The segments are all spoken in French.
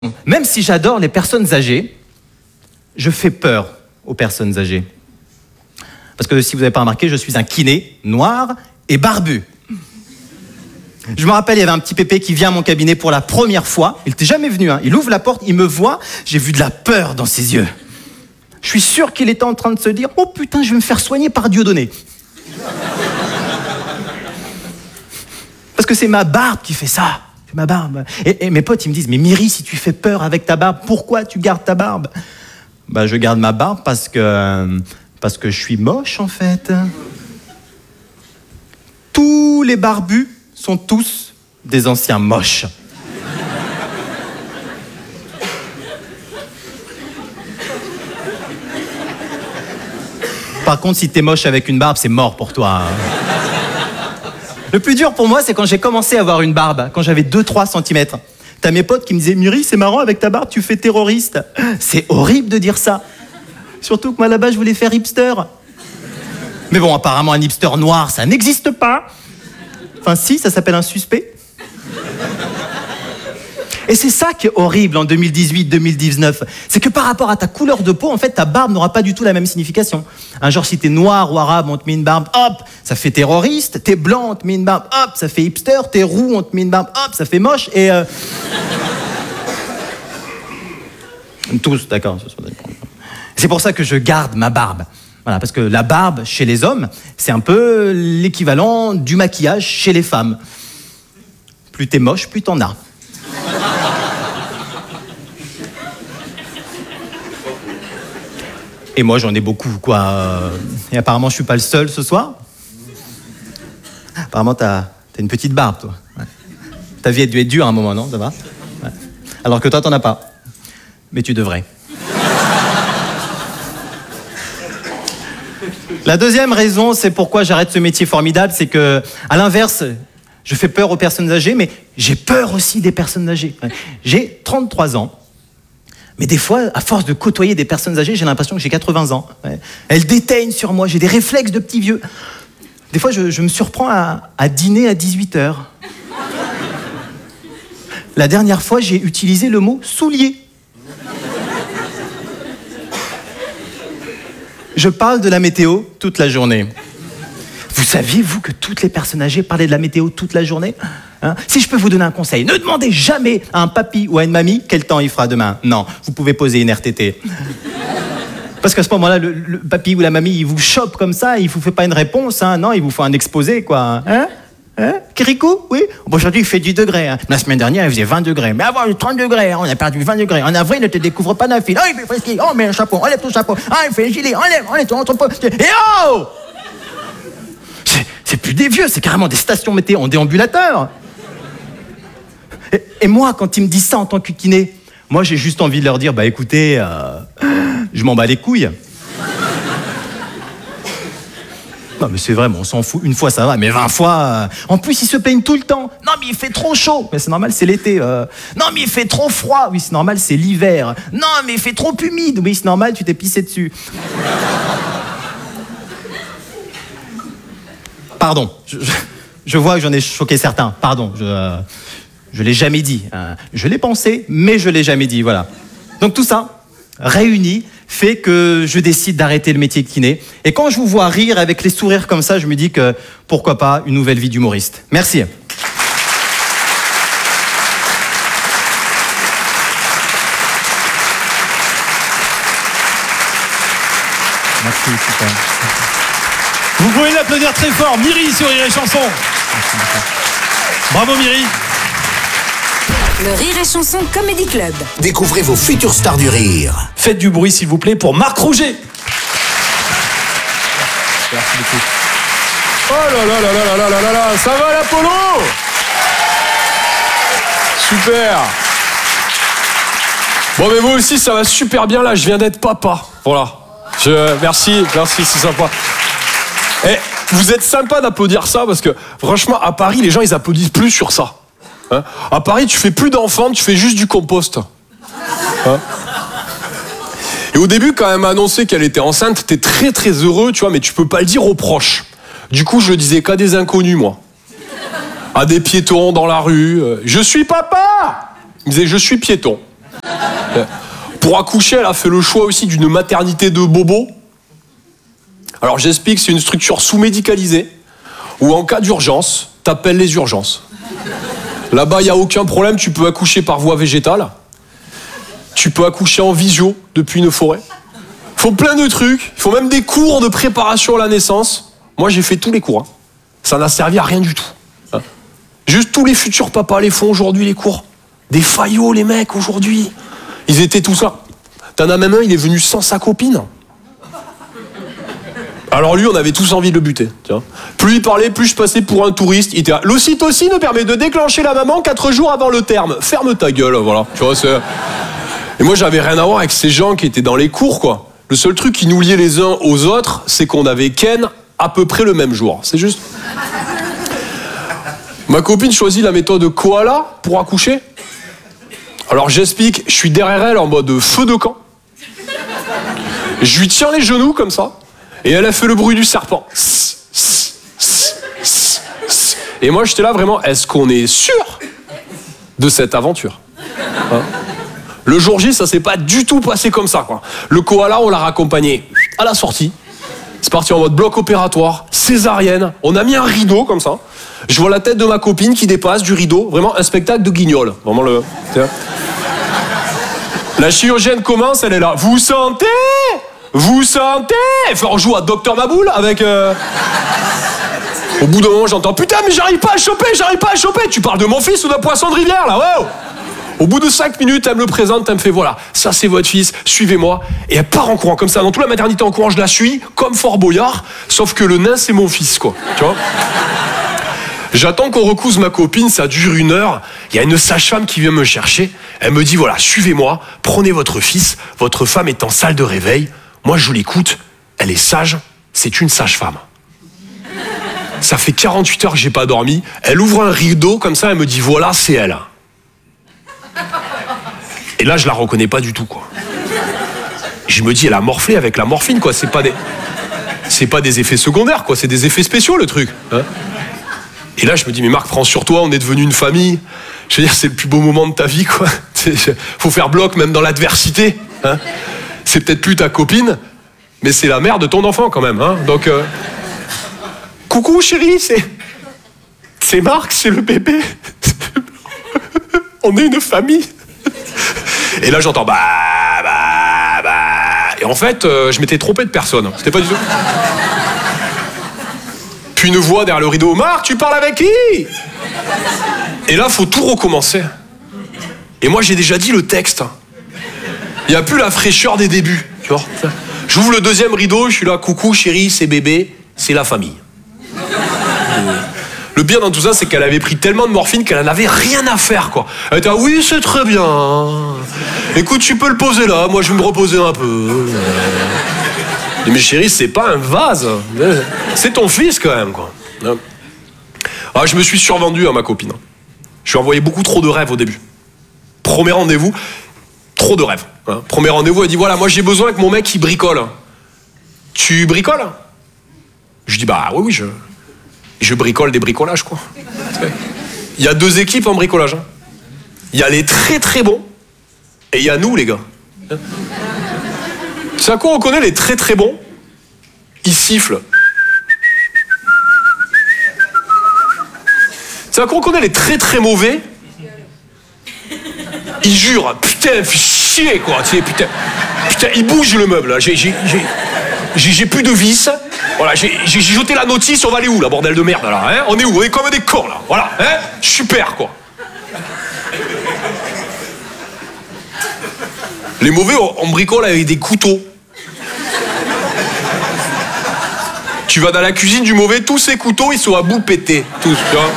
Même si j'adore les personnes âgées, je fais peur aux personnes âgées. Parce que si vous n'avez pas remarqué, je suis un kiné noir et barbu. Je me rappelle, il y avait un petit pépé qui vient à mon cabinet pour la première fois. Il n'était jamais venu, hein. Il ouvre la porte, il me voit, j'ai vu de la peur dans ses yeux. Je suis sûr qu'il était en train de se dire « Oh putain, je vais me faire soigner par Dieudonné ». Parce que c'est ma barbe qui fait ça. C'est ma barbe. Et mes potes, ils me disent « Mais Myri, si tu fais peur avec ta barbe, pourquoi tu gardes ta barbe ?» Bah, je garde ma barbe parce que je suis moche, en fait. Tous les barbus sont tous des anciens moches. Par contre, si t'es moche avec une barbe, c'est mort pour toi. Le plus dur pour moi, c'est quand j'ai commencé à avoir une barbe, quand j'avais 2-3 centimètres. T'as mes potes qui me disaient « Myri, c'est marrant, avec ta barbe, tu fais terroriste. » C'est horrible de dire ça. Surtout que moi, là-bas, je voulais faire hipster. Mais bon, apparemment, un hipster noir, ça n'existe pas. Enfin, si, ça s'appelle un suspect. Et c'est ça qui est horrible en 2018-2019. C'est que par rapport à ta couleur de peau, en fait, ta barbe n'aura pas du tout la même signification. Genre, si t'es noir ou arabe, on te met une barbe, hop, ça fait terroriste. T'es blanc, on te met une barbe, hop, ça fait hipster. T'es roux, on te met une barbe, hop, ça fait moche. Et tous, d'accord. C'est pour ça que je garde ma barbe. Voilà, parce que la barbe, chez les hommes, c'est un peu l'équivalent du maquillage chez les femmes. Plus t'es moche, plus t'en as. Et moi, j'en ai beaucoup, quoi. Et apparemment, je suis pas le seul ce soir. Apparemment, t'as une petite barbe, toi. Ouais. Ta vie a dû être dure à un moment, non? Ça va? Ouais. Alors que toi, t'en as pas. Mais tu devrais. La deuxième raison, c'est pourquoi j'arrête ce métier formidable, c'est que, à l'inverse, je fais peur aux personnes âgées, mais j'ai peur aussi des personnes âgées. J'ai 33 ans. Mais des fois, à force de côtoyer des personnes âgées, j'ai l'impression que j'ai 80 ans. Ouais. Elles déteignent sur moi, j'ai des réflexes de petit vieux. Des fois, je me surprends à dîner à 18h. La dernière fois, j'ai utilisé le mot « soulier ». Je parle de la météo toute la journée. Vous saviez, vous, que toutes les personnes âgées parlaient de la météo toute la journée? Si je peux vous donner un conseil, ne demandez jamais à un papy ou à une mamie quel temps il fera demain. Non, vous pouvez poser une RTT. Parce qu'à ce moment-là, le papy ou la mamie, il vous chope comme ça, il vous fait pas une réponse, hein. Non, il vous faut un exposé, quoi. Kirikou? Oui? Aujourd'hui, il fait 10 degrés. Hein. La semaine dernière, il faisait 20 degrés. Mais avant, il y a 30 degrés. Hein. On a perdu 20 degrés. En avril, ne te découvre pas d'un fil. Oh, il fait frisky. Oh, mets un chapeau. Enlève ton chapeau. Ah, il fait un gilet. Enlève ton entrepôt. Et oh! C'est plus des vieux, c'est carrément des stations météo en déambulateur. Et moi, quand ils me disent ça en tant que kiné, moi, j'ai juste envie de leur dire, bah écoutez, je m'en bats les couilles. Non, mais c'est vrai, on s'en fout. Une fois, ça va, mais 20 fois... En plus, ils se plaignent tout le temps. Non, mais il fait trop chaud. Mais c'est normal, c'est l'été. Non, mais il fait trop froid. Oui, c'est normal, c'est l'hiver. Non, mais il fait trop humide. Oui, c'est normal, tu t'es pissé dessus. Pardon, je vois que j'en ai choqué certains. Pardon, je l'ai jamais dit. Je l'ai pensé, mais je l'ai jamais dit, voilà. Donc tout ça, réuni, fait que je décide d'arrêter le métier de kiné. Et quand je vous vois rire avec les sourires comme ça, je me dis que pourquoi pas une nouvelle vie d'humoriste. Merci. Merci, super. Vous pouvez l'applaudir très fort, Myri sur Rire et Chanson. Bravo Myri. Le Rire et Chanson Comedy Club. Découvrez vos futures stars du rire. Faites du bruit s'il vous plaît pour Marc Rouget. Merci beaucoup. Oh là là là là là là là là, ça va l'Apollo? Super. Bon mais vous aussi ça va super bien là, je viens d'être papa. Voilà. Merci, c'est sympa. Et vous êtes sympa d'applaudir ça parce que franchement à Paris les gens ils applaudissent plus sur ça. Hein, à Paris tu fais plus d'enfants, tu fais juste du compost. Hein. Et au début quand elle m'a annoncé qu'elle était enceinte, t'es très très heureux, tu vois, mais tu peux pas le dire aux proches. Du coup je le disais qu'à des inconnus moi. À des piétons dans la rue. Je suis papa. Il me disait je suis piéton. Pour accoucher, elle a fait le choix aussi d'une maternité de bobo. Alors j'explique, c'est une structure sous-médicalisée où en cas d'urgence, t'appelles les urgences. Là-bas, il n'y a aucun problème, tu peux accoucher par voie végétale. Tu peux accoucher en visio depuis une forêt. Il faut plein de trucs, il faut même des cours de préparation à la naissance. Moi, j'ai fait tous les cours. Hein. Ça n'a servi à rien du tout. Hein. Juste tous les futurs papas les font aujourd'hui, les cours. Des faillots, les mecs, aujourd'hui. Ils étaient tout ça. T'en as même un, il est venu sans sa copine. Alors lui, on avait tous envie de le buter. Tiens. Plus il parlait, plus je passais pour un touriste. Il était là. L'ocytocine permet de déclencher la maman 4 jours avant le terme. Ferme ta gueule, voilà. Tu vois, c'est... Et moi, j'avais rien à voir avec ces gens qui étaient dans les cours, quoi. Le seul truc qui nous liait les uns aux autres, c'est qu'on avait Ken à peu près le même jour. C'est juste. Ma copine choisit la méthode koala pour accoucher. Alors j'explique, je suis derrière elle en mode feu de camp. Je lui tiens les genoux comme ça. Et elle a fait le bruit du serpent. Et moi j'étais là vraiment, est-ce qu'on est sûr de cette aventure, hein? Le jour J, ça s'est pas du tout passé comme ça, quoi. Le koala, on l'a raccompagné à la sortie. C'est parti en mode bloc opératoire, césarienne. On a mis un rideau comme ça. Je vois la tête de ma copine qui dépasse du rideau. Vraiment un spectacle de guignol. Vraiment le... La chirurgienne commence, elle est là. Vous sentez? Vous sentez? Enfin, on joue à Docteur Maboul avec... Au bout d'un moment, j'entends « Putain, mais j'arrive pas à choper, j'arrive pas à choper !» Tu parles de mon fils ou d'un poisson de rivière, là, wow. Au bout de 5 minutes, elle me le présente, elle me fait « Voilà, ça c'est votre fils, suivez-moi. » Et elle part en courant, comme ça. Dans toute la maternité en courant, je la suis, comme Fort Boyard, sauf que le nain, c'est mon fils, quoi. Tu vois? J'attends qu'on recouse ma copine, ça dure 1 heure. Il y a une sage-femme qui vient me chercher. Elle me dit « Voilà, suivez-moi, prenez votre fils, votre femme est en salle de réveil. Moi, je l'écoute, elle est sage, c'est une sage-femme. » Ça fait 48 heures que j'ai pas dormi. Elle ouvre un rideau comme ça, elle me dit « Voilà, c'est elle. » Et là, je la reconnais pas du tout, quoi. Je me dis, elle a morflé avec la morphine, quoi. C'est pas des effets secondaires, quoi. C'est des effets spéciaux, le truc. Hein. Et là, je me dis, mais Marc, prends sur toi, on est devenu une famille. Je veux dire, c'est le plus beau moment de ta vie, quoi. Faut faire bloc, même dans l'adversité. Hein. C'est peut-être plus ta copine, mais c'est la mère de ton enfant, quand même. Hein. Donc, coucou, chérie, c'est Marc, c'est le bébé. On est une famille. Et là, j'entends bah. Et en fait, je m'étais trompé de personne. C'était pas du tout. Puis une voix derrière le rideau. Marc, tu parles avec qui? Et là, faut tout recommencer. Et moi, j'ai déjà dit le texte. Il n'y a plus la fraîcheur des débuts. Tu vois. J'ouvre le 2e rideau, je suis là. Coucou, chérie, c'est bébé, c'est la famille. Le pire dans tout ça, c'est qu'elle avait pris tellement de morphine qu'elle en avait rien à faire, quoi. Elle était là, oui, c'est très bien. Écoute, tu peux le poser là, moi je vais me reposer un peu. Mais chérie, c'est pas un vase. C'est ton fils, quand même, quoi. Ah, je me suis survendu à ma copine. Je lui ai envoyé beaucoup trop de rêves au début. Premier rendez-vous, trop de rêves. Hein. Premier rendez-vous, elle dit, voilà, moi j'ai besoin que mon mec, il bricole. Tu bricoles? Je dis, bah oui, je bricole des bricolages, quoi. Il y a 2 équipes en bricolage. Hein. Il y a les très très bons et il y a nous, les gars. C'est à quoi on connaît les très très bons? Ils sifflent. C'est à quoi on connaît les très très mauvais? Ils jurent. Putain, fais chier, quoi. Putain, ils bougent le meuble, là. J'ai plus de vis. Voilà, j'ai jeté la notice, on va aller où, là, bordel de merde, là, hein? On est où? On est comme des cons, là, voilà, hein? Super, quoi. Les mauvais, on bricole avec des couteaux. Tu vas dans la cuisine du mauvais, tous ces couteaux, ils sont à bout pétés, tous, tu vois.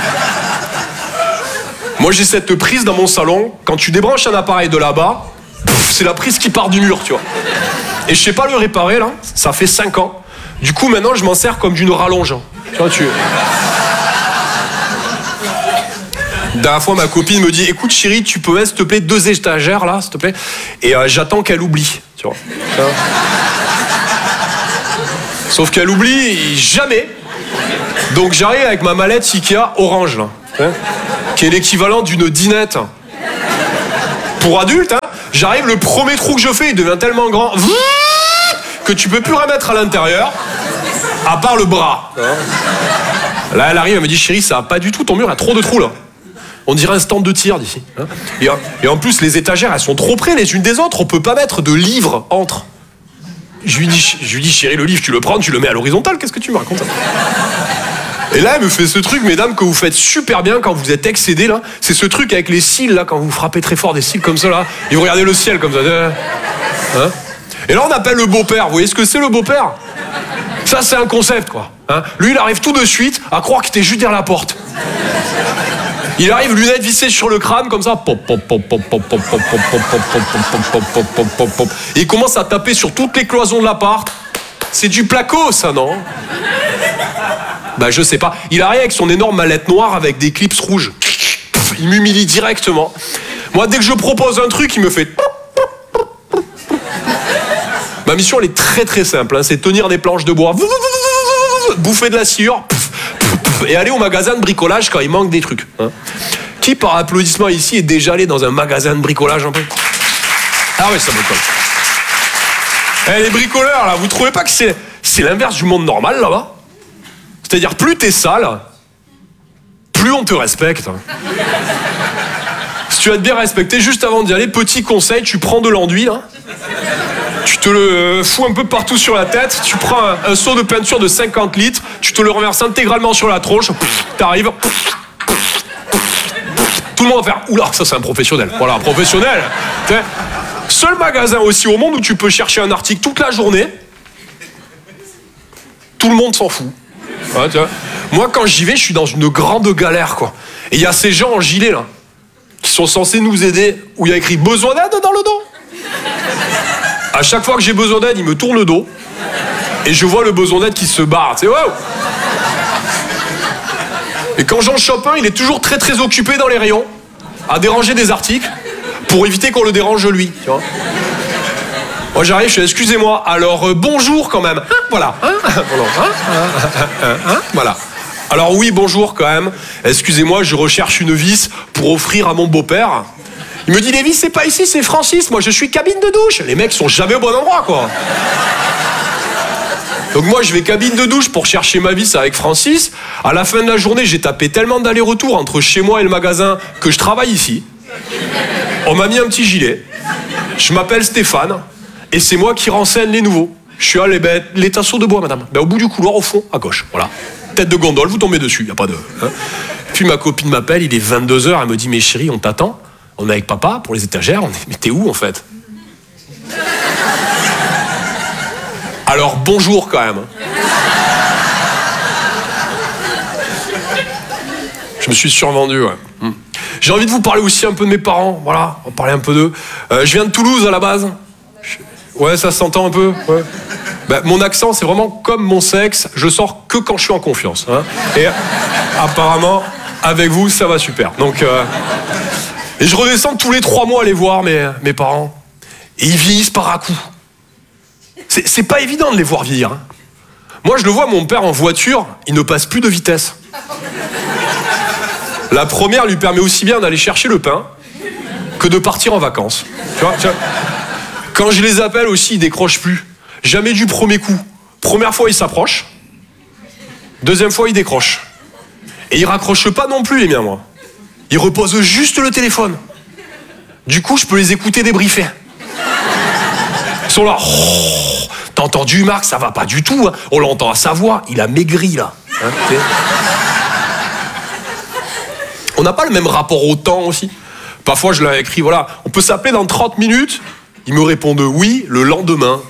Moi, j'ai cette prise dans mon salon, quand tu débranches un appareil de là-bas, c'est la prise qui part du mur, tu vois. Et je sais pas le réparer, là, ça fait 5 ans. Du coup, maintenant, je m'en sers comme d'une rallonge. Tu vois, La dernière fois, ma copine me dit, écoute, chérie, tu peux mettre, s'il te plaît, 2 étagères, là, s'il te plaît. Et j'attends qu'elle oublie, tu vois. Sauf qu'elle oublie jamais. Donc, j'arrive avec ma mallette Ikea orange, là. Hein, qui est l'équivalent d'une dinette. Pour adultes, hein. J'arrive, le premier trou que je fais, il devient tellement grand que tu peux plus remettre à l'intérieur, à part le bras. Là, elle arrive, elle me dit, chérie, ça va pas du tout, ton mur, il y a trop de trous là. On dirait un stand de tir d'ici. Et en plus, les étagères, elles sont trop près les unes des autres, on peut pas mettre de livres entre. Je lui dis, chérie, le livre, tu le prends, tu le mets à l'horizontale, qu'est-ce que tu me racontes? Et là, elle me fait ce truc, mesdames, que vous faites super bien quand vous êtes excédés, là. C'est ce truc avec les cils, là, quand vous frappez très fort des cils comme ça, là. Et vous regardez le ciel comme ça. Hein? Et là, on appelle le beau-père. Vous voyez ce que c'est, le beau-père? Ça, c'est un concept, quoi. Hein? Lui, il arrive tout de suite à croire qu'il était juste derrière la porte. Il arrive, lunettes vissées sur le crâne, comme ça. Pop, pop, pop, pop, pop, pop, pop, pop, pop, pop, pop, pop, pop, pop, pop. Et il commence à taper sur toutes les cloisons de l'appart. C'est du placo, ça, non? Bah, je sais pas. Il arrive avec son énorme mallette noire avec des clips rouges. Il m'humilie directement. Moi, dès que je propose un truc, il me fait... Ma mission, elle est très très simple. Hein. C'est tenir des planches de bois, bouffer de la sciure, et aller au magasin de bricolage quand il manque des trucs. Hein. Qui, par applaudissement ici, est déjà allé dans un magasin de bricolage un peu? Ah oui, ça me colle. Eh, les bricoleurs, là, vous trouvez pas que c'est l'inverse du monde normal, là-bas? C'est-à-dire, plus t'es sale, plus on te respecte. Si tu vas te bien respecter, juste avant d'y aller, petit conseil, tu prends de l'enduit, là. Tu te le fous un peu partout sur la tête, tu prends un seau de peinture de 50 litres, tu te le renverses intégralement sur la tronche, t'arrives, tout le monde va faire « Oula, ça c'est un professionnel ». Voilà, un professionnel. Seul magasin aussi au monde où tu peux chercher un article toute la journée, tout le monde s'en fout. Ouais, tu vois. Moi, quand j'y vais, je suis dans une grande galère, quoi. Et il y a ces gens en gilet, là, qui sont censés nous aider, où il y a écrit « Besoin d'aide » dans le dos. À chaque fois que j'ai besoin d'aide, il me tourne le dos. Et je vois le besoin d'aide qui se barre. Tu sais, wow. Et quand j'en chope un, il est toujours très très occupé dans les rayons, à déranger des articles, pour éviter qu'on le dérange lui. Tu vois. Moi j'arrive, je fais excusez-moi, alors bonjour quand même. Voilà. Voilà. Alors oui, bonjour quand même. Excusez-moi, je recherche une vis pour offrir à mon beau-père. Il me dit, les vis, c'est pas ici, c'est Francis. Moi, je suis cabine de douche. Les mecs sont jamais au bon endroit, quoi. Donc moi, je vais cabine de douche pour chercher ma vis avec Francis. À la fin de la journée, j'ai tapé tellement d'allers-retours entre chez moi et le magasin que je travaille ici. On m'a mis un petit gilet. Je m'appelle Stéphane. Et c'est moi qui renseigne les nouveaux. Je suis à les tasseaux de bois, madame. Ben, au bout du couloir, au fond, à gauche. Voilà. Tête de gondole, vous tombez dessus. Y a pas de... Hein. Puis ma copine m'appelle, il est 22h. Elle me dit, mais chérie, on t'attend. On est avec papa pour les étagères. Mais t'es où, en fait? Alors, bonjour, quand même. Je me suis survendu, ouais. J'ai envie de vous parler aussi un peu de mes parents. Voilà, on va parler un peu d'eux. Je viens de Toulouse, à la base. Ouais, ça s'entend un peu, ouais. Ben, mon accent, c'est vraiment comme mon sexe. Je sors que quand je suis en confiance. Hein. Et apparemment, avec vous, ça va super. Donc... Et je redescends tous les 3 mois aller voir mes parents. Et ils vieillissent par à-coups. C'est pas évident de les voir vieillir. Hein. Moi, je le vois, mon père en voiture, il ne passe plus de vitesse. La première lui permet aussi bien d'aller chercher le pain que de partir en vacances. Tu vois. Quand je les appelle aussi, ils décrochent plus. Jamais du premier coup. Première fois, ils s'approchent. Deuxième fois, ils décrochent. Et ils raccrochent pas non plus, les miens, moi. Ils reposent juste le téléphone. Du coup, je peux les écouter débriefer. Ils sont là. Oh, t'as entendu, Marc? Ça va pas du tout. Hein. On l'entend à sa voix. Il a maigri, là. Hein, on n'a pas le même rapport au temps aussi. Parfois, je leur ai écrit, voilà, on peut s'appeler dans 30 minutes. Ils me répondent oui le lendemain.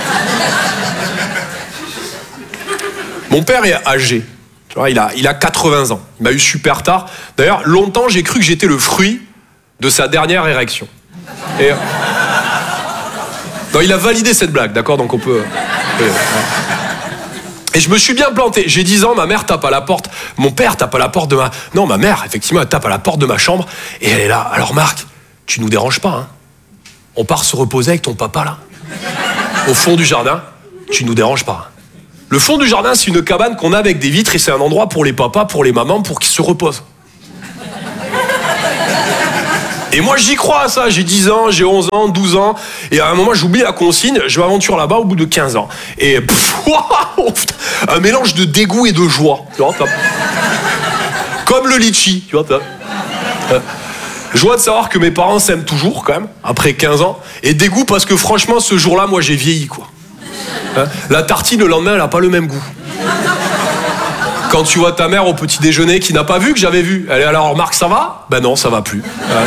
Mon père est âgé. Tu vois, il a 80 ans. Il m'a eu super tard. D'ailleurs, longtemps, j'ai cru que j'étais le fruit de sa dernière érection. Et... Non, il a validé cette blague, d'accord? Donc on peut... Et je me suis bien planté. J'ai 10 ans, ma mère tape à la porte. Mon père tape à la porte de ma... Non, ma mère, effectivement, elle tape à la porte de ma chambre. Et elle est là. Alors Marc, tu nous déranges pas, hein? On part se reposer avec ton papa, là. Au fond du jardin. Tu nous déranges pas. Le fond du jardin, c'est une cabane qu'on a avec des vitres et c'est un endroit pour les papas, pour les mamans, pour qu'ils se reposent. Et moi, j'y crois à ça. J'ai 10 ans, j'ai 11 ans, 12 ans. Et à un moment, j'oublie la consigne. Je m'aventure là-bas au bout de 15 ans. Et waouh, un mélange de dégoût et de joie. Tu vois, comme le litchi. Tu vois, joie de savoir que mes parents s'aiment toujours, quand même, après 15 ans. Et dégoût parce que franchement, ce jour-là, moi, j'ai vieilli, quoi. La tartine, le lendemain, elle n'a pas le même goût. Quand tu vois ta mère au petit déjeuner qui n'a pas vu que j'avais vu, elle est alors Marc, ça va? Ben non, ça va plus.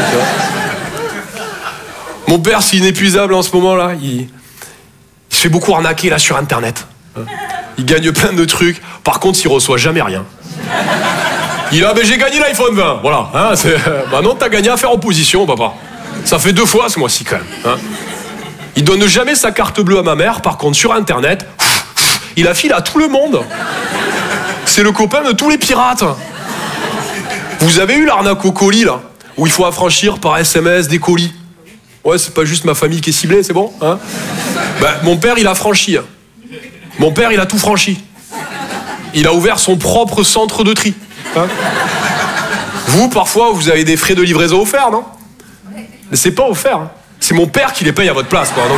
Mon père, c'est inépuisable en ce moment-là. Il se fait beaucoup arnaquer là sur Internet. Il gagne plein de trucs. Par contre, il reçoit jamais rien. Il a, ben j'ai gagné l'iPhone 20. Voilà. Bah non, t'as gagné à faire opposition, papa. Ça fait 2 fois ce mois-ci quand même. Il donne jamais sa carte bleue à ma mère. Par contre, sur Internet, il la file à tout le monde. C'est le copain de tous les pirates. Vous avez eu l'arnaque au colis, là, où il faut affranchir par SMS des colis. Ouais, c'est pas juste ma famille qui est ciblée, c'est bon, hein? Ben, mon père, il a franchi. Mon père, il a tout franchi. Il a ouvert son propre centre de tri. Hein? Vous, parfois, vous avez des frais de livraison offerts, non? Mais c'est pas offert. Hein. C'est mon père qui les paye à votre place, quoi. Donc...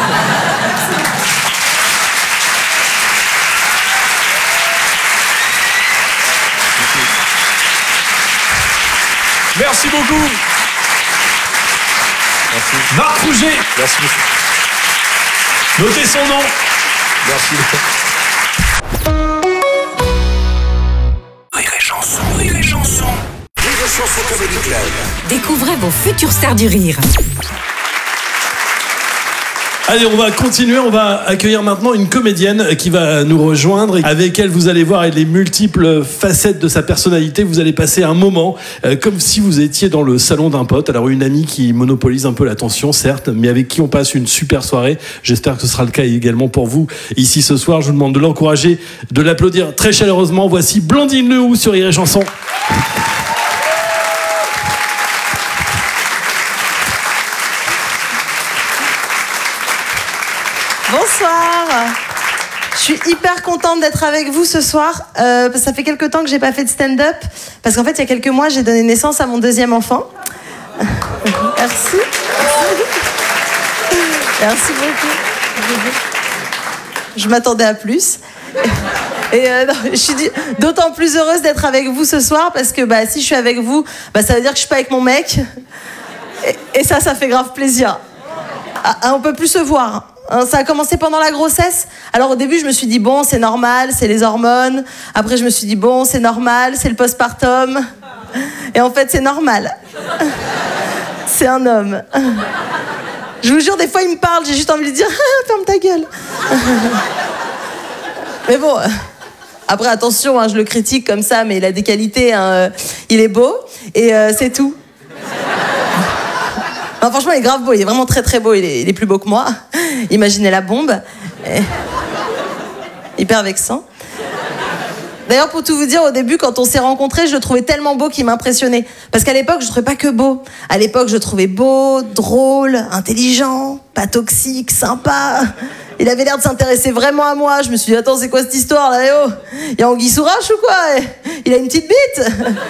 Merci beaucoup. Merci. Marc Rouget. Merci. Notez son nom. Merci. Rire et chanson, rire et chanson. Rire et chanson Comedy Club. Découvrez vos futures stars du rire. Allez, on va continuer, on va accueillir maintenant une comédienne qui va nous rejoindre. Avec elle, vous allez voir les multiples facettes de sa personnalité. Vous allez passer un moment comme si vous étiez dans le salon d'un pote. Alors une amie qui monopolise un peu l'attention, certes, mais avec qui on passe une super soirée. J'espère que ce sera le cas également pour vous ici ce soir. Je vous demande de l'encourager, de l'applaudir très chaleureusement. Voici Blandine Lehoux sur Rire et Chanson. Bonsoir. Je suis hyper contente d'être avec vous ce soir. Ça fait quelques temps que j'ai pas fait de stand-up parce qu'en fait il y a quelques mois j'ai donné naissance à mon 2e enfant. Merci. Merci beaucoup. Je m'attendais à plus. Et je suis d'autant plus heureuse d'être avec vous ce soir parce que si je suis avec vous, ça veut dire que je suis pas avec mon mec. Et ça fait grave plaisir. On peut plus se voir. Ça a commencé pendant la grossesse. Alors au début je me suis dit bon c'est normal, c'est les hormones. Après je me suis dit bon c'est normal, c'est le postpartum. Et en fait c'est normal. C'est un homme. Je vous jure des fois il me parle, j'ai juste envie de lui dire ferme ta gueule. Mais bon, après attention je le critique comme ça mais il a des qualités, il est beau et c'est tout. Non, franchement, il est grave beau, il est vraiment très très beau, il est plus beau que moi. Imaginez la bombe. Hyper vexant. D'ailleurs, pour tout vous dire, au début, quand on s'est rencontrés, je le trouvais tellement beau qu'il m'impressionnait. Parce qu'à l'époque, je ne trouvais pas que beau. À l'époque, je le trouvais beau, drôle, intelligent, pas toxique, sympa. Il avait l'air de s'intéresser vraiment à moi. Je me suis dit, attends, c'est quoi cette histoire là? Oh, il y a Anguille sous roche ou quoi? Il a une petite bite?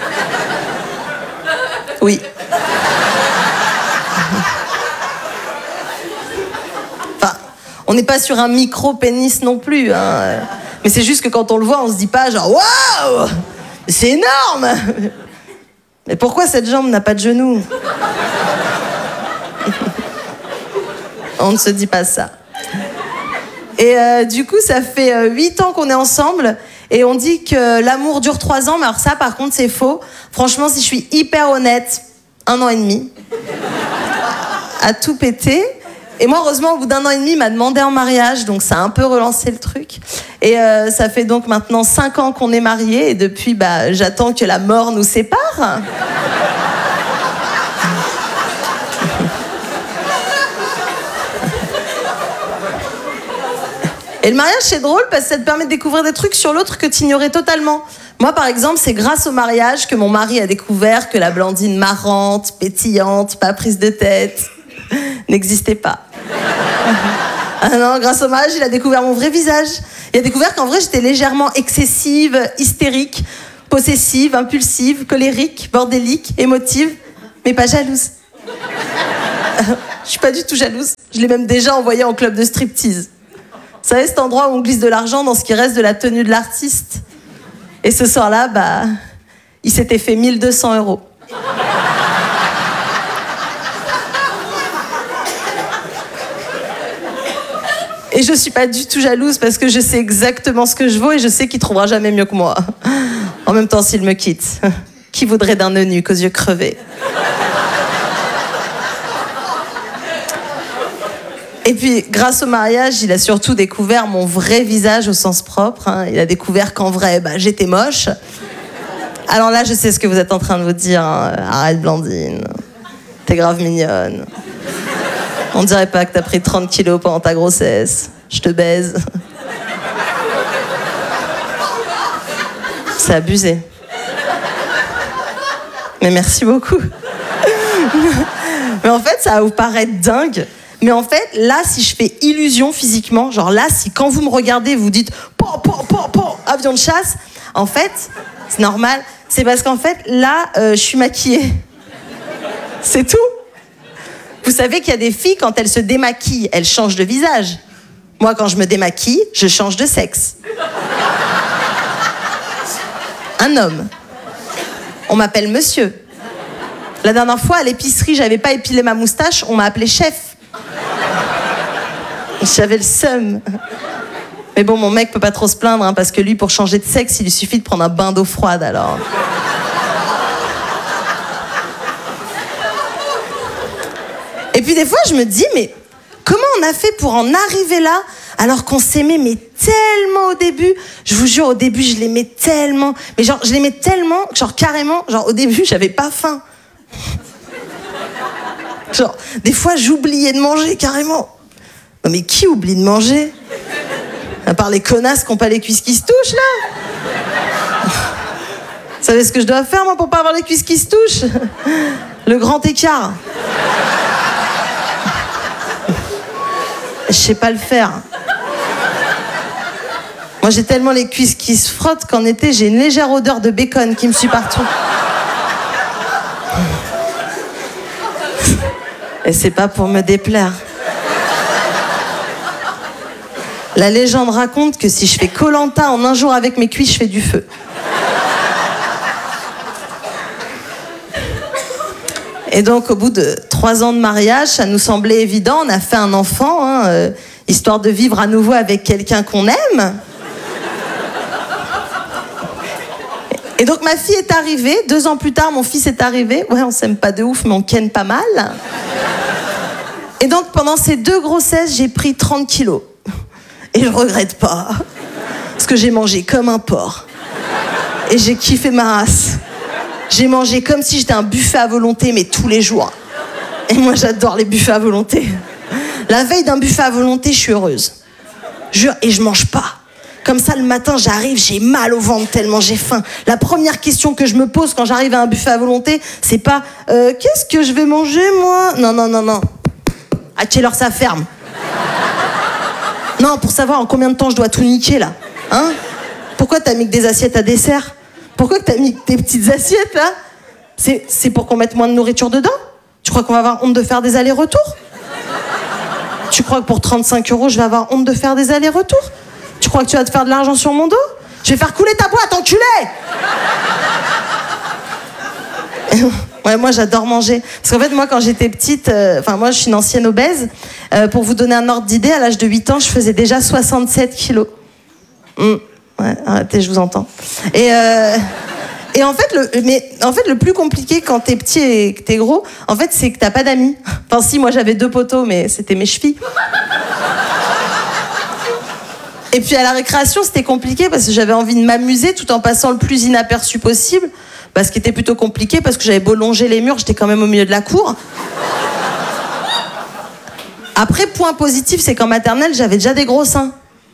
Oui. On n'est pas sur un micro-pénis non plus, hein. Mais c'est juste que quand on le voit, on se dit pas genre waouh, c'est énorme. Mais pourquoi cette jambe n'a pas de genou? On ne se dit pas ça. Et du coup, ça fait 8 ans qu'on est ensemble et on dit que l'amour dure 3 ans, mais alors ça, par contre, c'est faux. Franchement, si je suis hyper honnête, 1 an et demi à tout péter. Et moi, heureusement, au bout d'1 an et demi, il m'a demandé en mariage, donc ça a un peu relancé le truc. Et ça fait donc maintenant 5 ans qu'on est mariés, et depuis, j'attends que la mort nous sépare. Et le mariage, c'est drôle parce que ça te permet de découvrir des trucs sur l'autre que tu ignorais totalement. Moi, par exemple, c'est grâce au mariage que mon mari a découvert que la Blandine marrante, pétillante, pas prise de tête, n'existait pas. Ah non, grâce au mariage, il a découvert mon vrai visage. Il a découvert qu'en vrai, j'étais légèrement excessive, hystérique, possessive, impulsive, colérique, bordélique, émotive, mais pas jalouse. Je suis pas du tout jalouse. Je l'ai même déjà envoyé en club de striptease. Vous savez, cet endroit où on glisse de l'argent dans ce qui reste de la tenue de l'artiste. Et ce soir-là, il s'était fait 1 200 €. Et je suis pas du tout jalouse parce que je sais exactement ce que je vaux et je sais qu'il trouvera jamais mieux que moi. En même temps, s'il me quitte, qui voudrait d'un eunuque aux yeux crevés? Et puis, grâce au mariage, il a surtout découvert mon vrai visage au sens propre. Hein. Il a découvert qu'en vrai, j'étais moche. Alors là, je sais ce que vous êtes en train de vous dire. Hein. Arrête, Blandine. T'es grave mignonne. On dirait pas que t'as pris 30 kilos pendant ta grossesse. Je te baise. C'est abusé. Mais merci beaucoup. Mais en fait, ça va vous paraître dingue. Mais en fait, là, si je fais illusion physiquement, genre là, si quand vous me regardez, vous dites « avion de chasse », en fait, c'est normal. C'est parce qu'en fait, là, je suis maquillée. C'est tout. Vous savez qu'il y a des filles, quand elles se démaquillent, elles changent de visage. Moi, quand je me démaquille, je change de sexe. Un homme. On m'appelle monsieur. La dernière fois, à l'épicerie, j'avais pas épilé ma moustache, on m'a appelé chef. J'avais le seum. Mais bon, mon mec peut pas trop se plaindre, hein, parce que lui, pour changer de sexe, il lui suffit de prendre un bain d'eau froide, alors. Et puis des fois, je me dis, mais comment on a fait pour en arriver là, alors qu'on s'aimait, mais tellement au début. Je vous jure, au début, je l'aimais tellement. Mais genre, je l'aimais tellement, genre carrément, genre au début, j'avais pas faim. Genre, des fois, j'oubliais de manger, carrément. Non mais qui oublie de manger? À part les connasses qui n'ont pas les cuisses qui se touchent, là. Vous savez ce que je dois faire, moi, pour pas avoir les cuisses qui se touchent? Le grand écart. Je sais pas le faire. Moi, j'ai tellement les cuisses qui se frottent qu'en été, j'ai une légère odeur de bacon qui me suit partout. Et c'est pas pour me déplaire. La légende raconte que si je fais Koh-Lanta en un jour avec mes cuisses, je fais du feu. Et donc, au bout de 3 ans de mariage, ça nous semblait évident. On a fait un enfant, hein, histoire de vivre à nouveau avec quelqu'un qu'on aime. Et donc, ma fille est arrivée. 2 ans plus tard, mon fils est arrivé. Ouais, on s'aime pas de ouf, mais on ken pas mal. Et donc, pendant ces 2 grossesses, j'ai pris 30 kilos. Et je regrette pas. Parce que j'ai mangé comme un porc. Et j'ai kiffé ma race. J'ai mangé comme si j'étais un buffet à volonté, mais tous les jours. Et moi, j'adore les buffets à volonté. La veille d'un buffet à volonté, je suis heureuse. Et je mange pas. Comme ça, le matin, j'arrive, j'ai mal au ventre tellement j'ai faim. La première question que je me pose quand j'arrive à un buffet à volonté, c'est pas « Qu'est-ce que je vais manger, moi ?» Non. À quelle heure ça ferme? Non, pour savoir en combien de temps je dois tout niquer, là. Hein? Pourquoi t'as mis que des assiettes à dessert? Pourquoi t'as mis que des petites assiettes, là? C'est pour qu'on mette moins de nourriture dedans? Tu crois qu'on va avoir honte de faire des allers-retours? Tu crois que pour 35 €, je vais avoir honte de faire des allers-retours? Tu crois que tu vas te faire de l'argent sur mon dos? Je vais faire couler ta boîte, enculé! Ouais, moi, j'adore manger. Parce qu'en fait, moi, quand j'étais petite, moi, je suis une ancienne obèse. Pour vous donner un ordre d'idée, à l'âge de 8 ans, je faisais déjà 67 kilos. Ouais, arrêtez, je vous entends. Et en fait, le plus compliqué quand t'es petit et que t'es gros, en fait, c'est que t'as pas d'amis. Enfin, si, moi, j'avais 2 poteaux, mais c'était mes chevilles. Et puis, à la récréation, c'était compliqué parce que j'avais envie de m'amuser tout en passant le plus inaperçu possible. Ce qui était plutôt compliqué parce que j'avais beau longer les murs, j'étais quand même au milieu de la cour. Après, point positif, c'est qu'en maternelle, j'avais déjà des gros seins.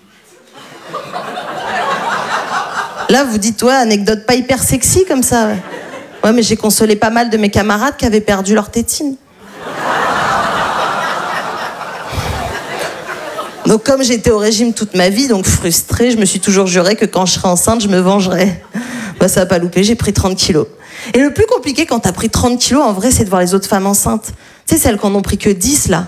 Là, vous dites, ouais, anecdote pas hyper sexy comme ça. Ouais, mais j'ai consolé pas mal de mes camarades qui avaient perdu leur tétine. Donc, comme j'étais au régime toute ma vie, donc frustrée, je me suis toujours juré que quand je serais enceinte, je me vengerais. Ça n'a pas loupé, j'ai pris 30 kilos. Et le plus compliqué quand t'as pris 30 kilos, en vrai, c'est de voir les autres femmes enceintes. Tu Tu sais, celles qui en ont pris que 10, là.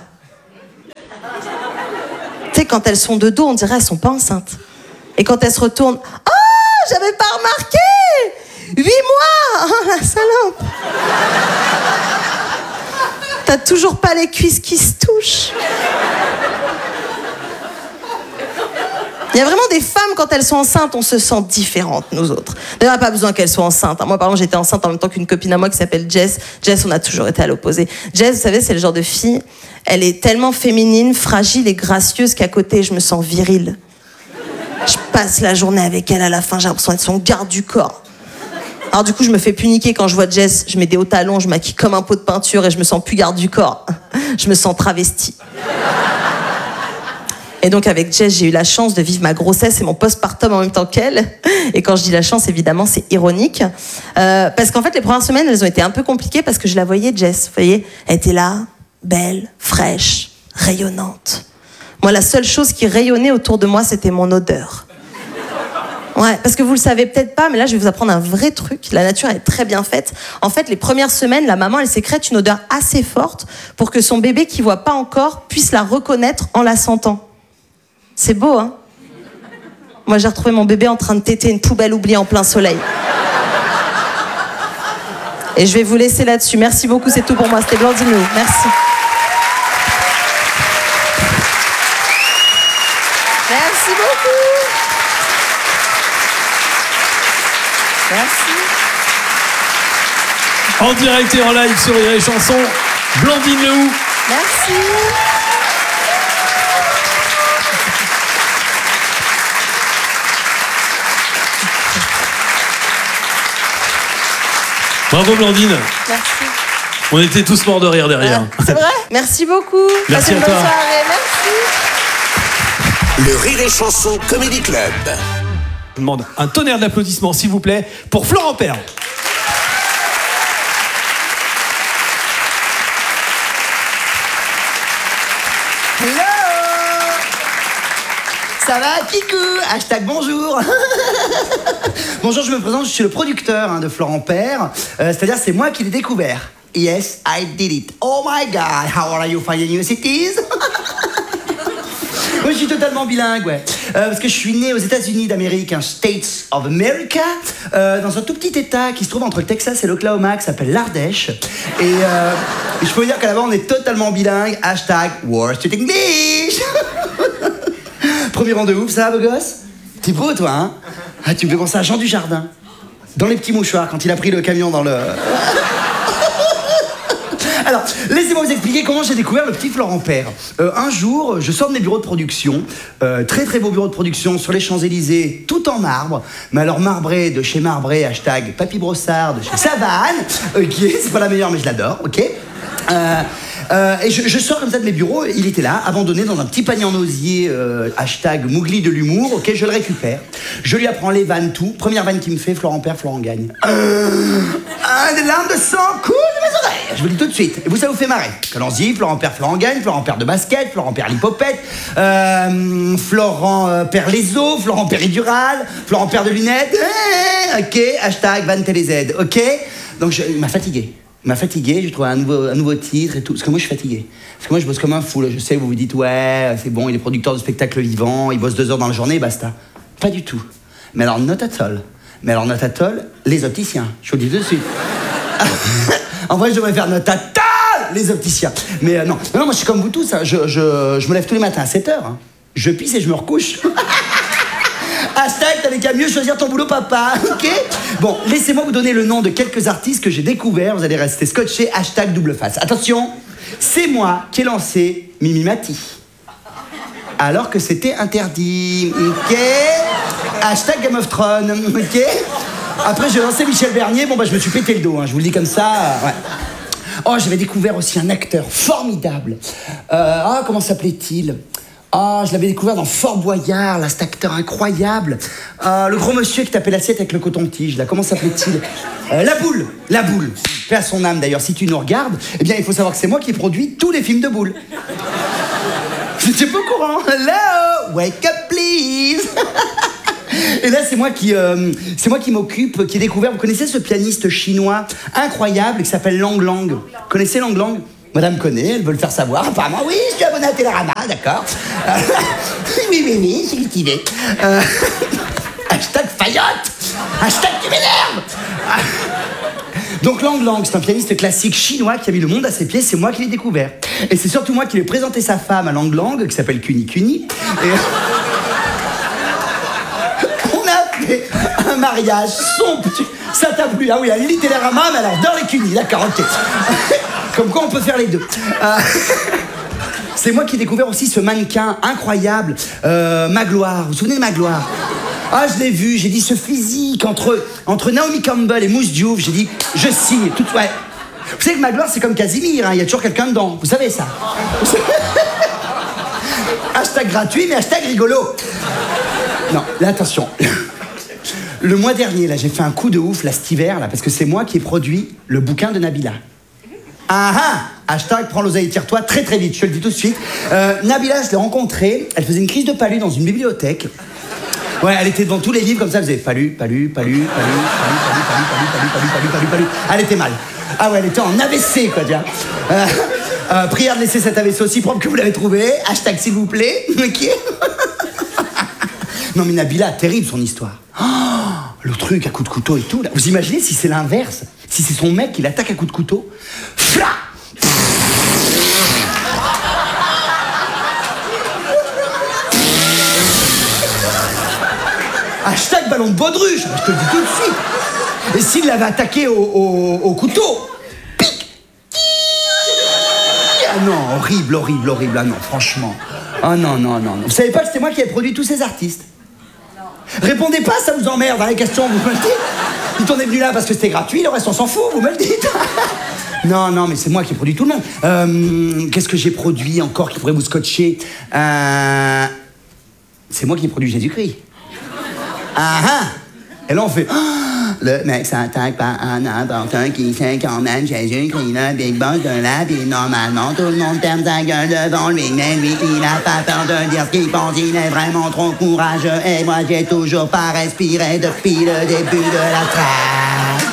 Tu sais, quand elles sont de dos, on dirait elles sont pas enceintes. Et quand elles se retournent, oh, j'avais pas remarqué 8 mois. Oh, la salope. T'as toujours pas les cuisses qui se touchent. Il y a vraiment des femmes, quand elles sont enceintes, on se sent différentes, nous autres. D'ailleurs, pas besoin qu'elles soient enceintes. Moi, par exemple, j'étais enceinte en même temps qu'une copine à moi qui s'appelle Jess. Jess, on a toujours été à l'opposé. Jess, vous savez, c'est le genre de fille, elle est tellement féminine, fragile et gracieuse qu'à côté, je me sens virile. Je passe la journée avec elle, à la fin, j'ai l'impression d'être son garde du corps. Alors du coup, je me fais puniquer quand je vois Jess. Je mets des hauts talons, je maquille comme un pot de peinture et je me sens plus garde du corps. Je me sens travestie. Et donc avec Jess, j'ai eu la chance de vivre ma grossesse et mon postpartum en même temps qu'elle. Et quand je dis la chance, évidemment, c'est ironique. Parce qu'en fait, les premières semaines, elles ont été un peu compliquées parce que je la voyais, Jess. Vous voyez, elle était là, belle, fraîche, rayonnante. Moi, la seule chose qui rayonnait autour de moi, c'était mon odeur. Ouais, parce que vous le savez peut-être pas, mais là, je vais vous apprendre un vrai truc. La nature est très bien faite. En fait, les premières semaines, la maman, elle sécrète une odeur assez forte pour que son bébé, qui voit pas encore, puisse la reconnaître en la sentant. C'est beau, hein? Moi, j'ai retrouvé mon bébé en train de téter une poubelle oubliée en plein soleil. Et je vais vous laisser là-dessus. Merci beaucoup, c'est tout pour moi. C'était Blandine Lehou. Merci. Merci beaucoup. Merci. En direct et en live sur Rire et Chanson, Blandine Lehou. Merci. Bravo Blandine. Merci. On était tous morts de rire derrière. C'est vrai? Merci beaucoup. Merci Passez une à bonne toi. soirée. Merci. Le Rire et Chanson Comedy Club. Je demande un tonnerre d'applaudissements, s'il vous plaît, pour Florent Père. Hello! Ça va, Kikou? Hashtag bonjour. Bonjour, je me présente, je suis le producteur de Florent Père. C'est-à-dire, c'est moi qui l'ai découvert. Yes, I did it. Oh my God, how are you finding your cities? Moi, je suis totalement bilingue, ouais. Parce que je suis né aux États-Unis d'Amérique, States of America, dans un tout petit état qui se trouve entre le Texas et l'Oklahoma, qui s'appelle l'Ardèche. Et je peux vous dire qu'à là-bas, on est totalement bilingue. Hashtag Worst English. Premier rang de ouf, ça va, beau gosse? T'es beau, toi, hein? Ah, tu me fais penser à Jean Dujardin. Dans les petits mouchoirs, quand il a pris le camion dans le... Alors, laissez-moi vous expliquer comment j'ai découvert le petit Florent Père. Un jour, je sors de mes bureaux de production, très très beau bureau de production sur les Champs-Élysées, tout en marbre, mais alors marbré de chez Marbré, hashtag Papy Brossard de chez Savane, ok, c'est pas la meilleure mais je l'adore, ok. Et je sors comme ça de mes bureaux, il était là, abandonné dans un petit panier en osier, hashtag Mougli de l'humour, ok, je le récupère. Je lui apprends les vannes, tout. Première vanne qu'il me fait, Florent Père, Florent gagne. Des larmes de sang coulent de mes oreilles. Je vous le dis tout de suite, et vous, ça vous fait marrer. Allons-y, Florent Père, Florent gagne, Florent Père de basket, Florent Père l'hypopète, Florent Père les os, Florent Péridural, Florent Père de lunettes, ok, hashtag Van TéléZ, ok. Donc il m'a fatigué. J'ai trouvé un nouveau titre et tout. Parce que moi, je suis fatigué. Parce que moi, je bosse comme un fou. Là. Je sais, vous vous dites, ouais, c'est bon, il est producteur de spectacles vivants, il bosse 2 heures dans la journée et basta. Pas du tout. Mais alors, not at all. Les opticiens. Je vous le dis tout de suite. En vrai, je devrais faire not at all, les opticiens. Mais non, moi, je suis comme vous tous. Hein. Je me lève tous les matins à 7 heures. Hein. Je pisse et je me recouche. Hashtag, t'avais qu'à mieux choisir ton boulot, papa, ok? Bon, laissez-moi vous donner le nom de quelques artistes que j'ai découverts. Vous allez rester scotchés. Hashtag double face. Attention, c'est moi qui ai lancé Mimi Mati. Alors que c'était interdit, ok? Hashtag Game of Thrones, ok? Après, j'ai lancé Michel Bernier. Bon, bah, je me suis pété le dos, hein, je vous le dis comme ça, ouais. Oh, j'avais découvert aussi un acteur formidable. Comment s'appelait-il? Ah, je l'avais découvert dans Fort Boyard, là, cet acteur incroyable. Le gros monsieur qui tapait l'assiette avec le coton-tige, là, comment s'appelait-il? La Boule. Paix à son âme, d'ailleurs, si tu nous regardes, eh bien, il faut savoir que c'est moi qui ai produit tous les films de Boule. J'étais pas au courant. Hello, wake up, please. Et là, c'est moi qui m'occupe, qui ai découvert, vous connaissez ce pianiste chinois incroyable qui s'appelle Lang Lang? Vous connaissez Lang Lang? Madame connaît, elle veut le faire savoir. Apparemment, oui, je suis abonné à Télérama, d'accord. Oui, j'ai cultivé. Hashtag Fayotte. Hashtag tu m'énerves. Donc Lang Lang, c'est un pianiste classique chinois qui a mis le monde à ses pieds, c'est moi qui l'ai découvert. Et c'est surtout moi qui lui ai présenté sa femme à Lang Lang, qui s'appelle Kuni Kuni. Et... on a fait un mariage somptueux. Ça t'a plu? Ah oui, elle lit Télérama, mais elle adore les Kuni, d'accord, ok. Comme quoi on peut faire les deux. C'est moi qui ai découvert aussi ce mannequin incroyable, Magloire. Vous vous souvenez de Magloire? Ah, je l'ai vu, j'ai dit ce physique entre Naomi Campbell et Mousse Diouf, j'ai dit, je signe, tout, ouais. Vous savez que Magloire, c'est comme Casimir, il y a toujours quelqu'un dedans, vous savez ça. Hashtag gratuit, mais hashtag rigolo. Non, là, attention. Le mois dernier, là, j'ai fait un coup de ouf, là, cet hiver, là, parce que c'est moi qui ai produit le bouquin de Nabila. Ah ah! Hashtag prends l'oseille et tire-toi très très vite, je te le dis tout de suite. Nabila, je l'ai rencontrée, elle faisait une crise de palu dans une bibliothèque. Ouais, elle était devant tous les livres comme ça, elle faisait palu. Elle était mal. Ah ouais, elle était en AVC, quoi, tu vois. Prière de laisser cet AVC aussi propre que vous l'avez trouvé. Hashtag s'il vous plaît. Ok. Non mais Nabila, terrible son histoire. Oh, le truc à coups de couteau et tout. Là. Vous imaginez si c'est l'inverse? Si c'est son mec qui l'attaque à coups de couteau? Fla! Hashtag ballon de baudruche, je te le dis tout de suite. Et s'il l'avait attaqué au couteau, pic. Ah non, horrible. Ah non, franchement. Ah non. Vous savez pas que c'était moi qui ai produit tous ces artistes? Répondez pas, ça vous emmerde dans les questions, vous me le dites. Dites on est venu là parce que c'était gratuit, le reste on s'en fout, vous me le dites. Non, mais c'est moi qui ai produit tout le monde. Qu'est-ce que j'ai produit encore qui pourrait vous scotcher? C'est moi qui ai produit Jésus-Christ. Ah ah! Et là on fait le mec s'attaque par un important qui sait quand même Jésus-Christ, le big boss de la vie. Normalement tout le monde ferme sa gueule devant lui, mais lui il a pas peur de dire ce qu'il pense, il est vraiment trop courageux. Et moi j'ai toujours pas respiré depuis le début de la traque.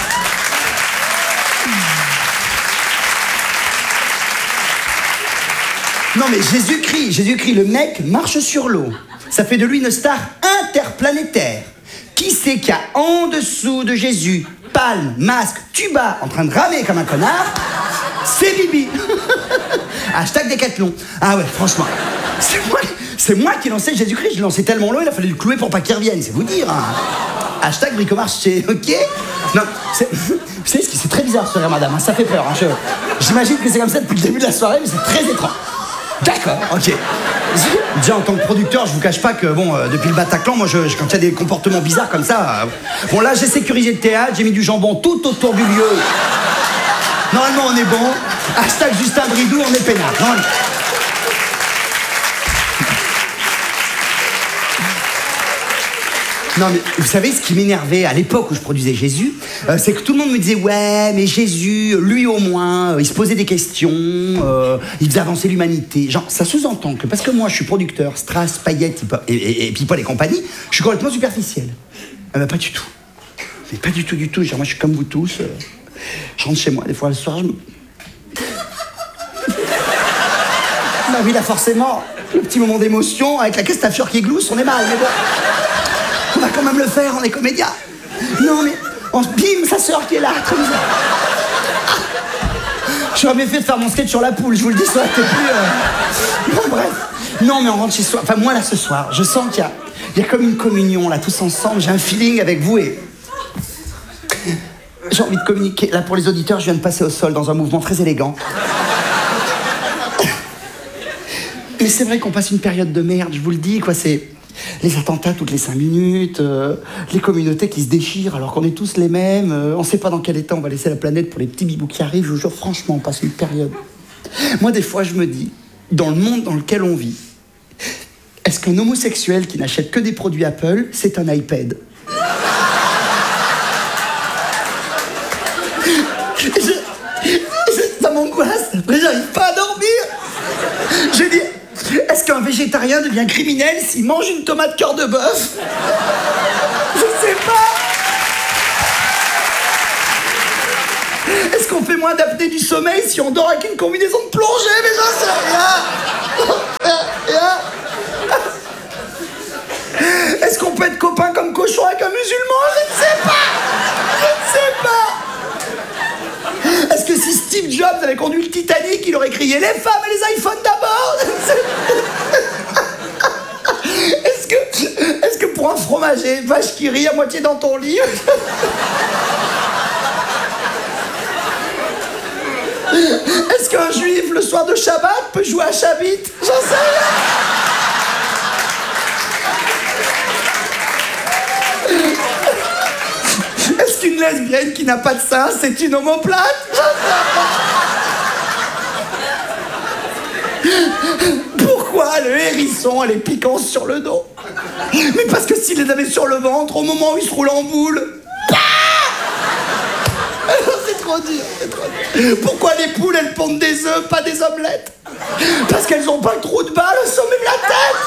Non mais Jésus-Christ, le mec marche sur l'eau. Ça fait de lui une star interplanétaire. Qui c'est qu'il y a en dessous de Jésus? Palme, masque, tuba, en train de ramer comme un connard. C'est Bibi. Hashtag Décathlon. Ah ouais, franchement. C'est moi qui ai lancé Jésus-Christ. Je l'ai lancé tellement loin, il a fallu le clouer pour pas qu'il revienne, c'est vous dire. Hein. Hashtag Bricomarché, ok? Non, vous savez ce qui c'est très bizarre ce soir, madame, hein, ça fait peur. Hein, j'imagine que c'est comme ça depuis le début de la soirée, mais c'est très étrange. D'accord, ok. Déjà, en tant que producteur, je vous cache pas que, bon, depuis le Bataclan, moi, quand il y a des comportements bizarres comme ça... bon, là, j'ai sécurisé le théâtre, j'ai mis du jambon tout autour du lieu. Normalement, on est bon. Hashtag Justin Bridou, on est peinard. Non, mais vous savez, ce qui m'énervait à l'époque où je produisais Jésus, c'est que tout le monde me disait « Ouais, mais Jésus, lui au moins, il se posait des questions, il faisait avancer l'humanité. » Genre, ça sous-entend que parce que moi, je suis producteur, Strass, Payette et People et compagnie, je suis complètement superficiel. Pas du tout. Mais pas du tout. Genre, moi, je suis comme vous tous. Je rentre chez moi, des fois, le soir, Ma vie, là, forcément, le petit moment d'émotion, avec la Castafiore qui glousse, on est mal, mais bon... On va quand même le faire, on est comédien. Non mais, bim, sa sœur qui est là, comme ça. J'aurais bien fait de faire mon sketch sur la poule, je vous le dis, ça aurait été plus... Bon, bref. Non mais on rentre chez soi, enfin moi là ce soir, je sens qu'il y a comme une communion là, tous ensemble, j'ai un feeling avec vous et... J'ai envie de communiquer. Là pour les auditeurs, je viens de passer au sol dans un mouvement très élégant. Mais c'est vrai qu'on passe une période de merde, je vous le dis, quoi, c'est... Les attentats toutes les 5 minutes, les communautés qui se déchirent alors qu'on est tous les mêmes, on sait pas dans quel état on va laisser la planète pour les petits bibous qui arrivent, je vous jure, franchement, on passe une période. Moi, des fois, je me dis, dans le monde dans lequel on vit, est-ce qu'un homosexuel qui n'achète que des produits Apple, c'est un iPad? Ça m'angoisse, après j'arrive pas à dormir. Je dis... Est-ce qu'un végétarien devient criminel s'il mange une tomate cœur de bœuf? Je sais pas. Est-ce qu'on fait moins d'apnée du sommeil si on dort avec une combinaison de plongée, mais j'en sais rien. Est-ce qu'on peut être copain comme cochon avec un musulman? Je ne sais pas. Est-ce que si Steve Jobs avait conduit le Titanic, il aurait crié les femmes et les iPhones d'abord? Je ne sais pas. Est-ce que pour un fromager, vache qui rit à moitié dans ton lit? Est-ce qu'un juif, le soir de Shabbat, peut jouer à Chabit? J'en sais rien. Est-ce qu'une lesbienne qui n'a pas de sein, c'est une omoplate? J'en sais rien. Pourquoi le hérisson a les piquants sur le dos? Mais parce que s'il les avait sur le ventre, au moment où il se roule en boule... C'est trop dur. Pourquoi les poules, elles pondent des œufs, pas des omelettes? Parce qu'elles ont pas le trou de balle au sommet de la tête.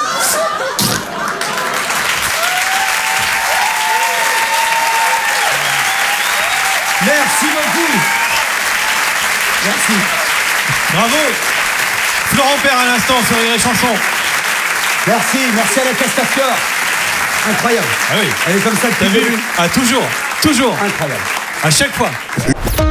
Merci beaucoup. Merci. Bravo. Florent Père à l'instant sur Rire et Chanson. Merci à la Castafiore. Incroyable. Ah oui. Elle est comme ça depuis le début. Ah toujours. Incroyable. À chaque fois.